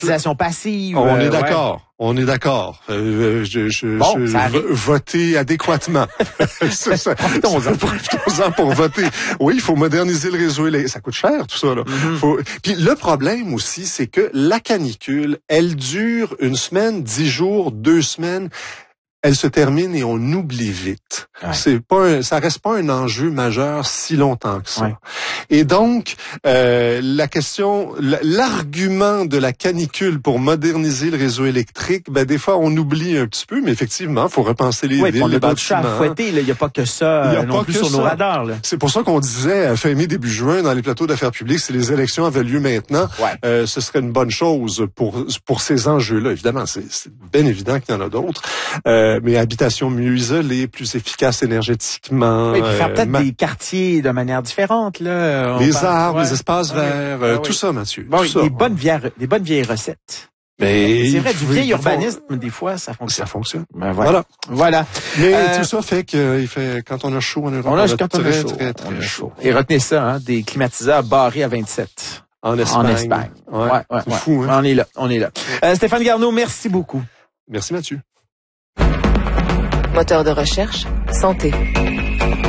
Climatisation passive. On est d'accord. Ouais. On est d'accord. Voter adéquatement. Profitons-en pour voter. Oui, il faut moderniser le réseau. Ça coûte cher, tout ça, là. Puis le problème aussi, c'est que la canicule, elle dure 1 semaine, 10 jours, 2 semaines. Elle se termine et on oublie vite. Ouais. Ça reste pas un enjeu majeur si longtemps que ça. Ouais. Et donc, l'argument de la canicule pour moderniser le réseau électrique, des fois on oublie un petit peu, mais effectivement, faut repenser les villes, les bâtiments. On a à fouetter, il y a pas que ça non plus sur nos radars. Là. C'est pour ça qu'on disait fin mai, début juin, dans les plateaux d'affaires publiques, si les élections avaient lieu maintenant, ce serait une bonne chose pour ces enjeux-là. Évidemment, c'est bien évident qu'il y en a d'autres. Mais habitation mieux isolée, plus efficace énergétiquement. Oui, puis faire peut-être des quartiers de manière différente, là. Les arbres, les espaces verts, tout ça, Mathieu. Bon, des bonnes vieilles recettes. Mais c'est vrai, du vieil urbanisme, des fois, ça fonctionne. Ça fonctionne. Voilà. Mais tout ça fait quand on a chaud en Europe, on a très chaud. Et retenez ça, des climatiseurs barrés à 27. En Espagne. Ouais. C'est fou, hein? On est là. Stéphane Garneau, merci beaucoup. Merci, Mathieu. Moteur de recherche, santé.